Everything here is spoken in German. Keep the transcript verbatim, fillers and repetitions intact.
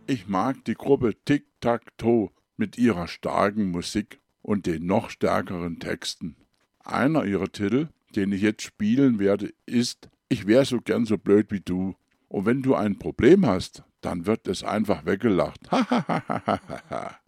ich mag die Gruppe Tic-Tac-Toe mit ihrer starken Musik und den noch stärkeren Texten. Einer ihrer Titel, den ich jetzt spielen werde, ist »Ich wär so gern so blöd wie du«. Und wenn du ein Problem hast, dann wird es einfach weggelacht. Ha ha ha ha ha ha.